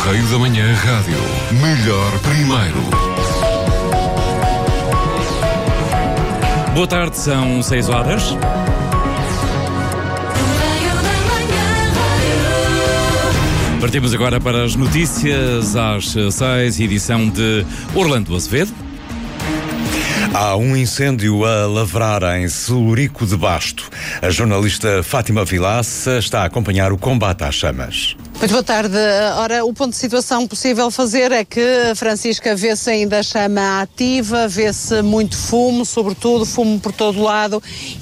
Correio da Manhã Rádio. Melhor primeiro. Boa tarde, são 6 horas. Partimos agora para as notícias às 6, edição de Orlando Azevedo. Há um incêndio a lavrar em Celurico de Basto. A jornalista Fátima Vilaça está a acompanhar o combate às chamas. Muito boa tarde. Ora, o ponto de situação possível fazer é que, Francisca, vê-se ainda a chama ativa, vê-se muito fumo, sobretudo fumo por todo lado.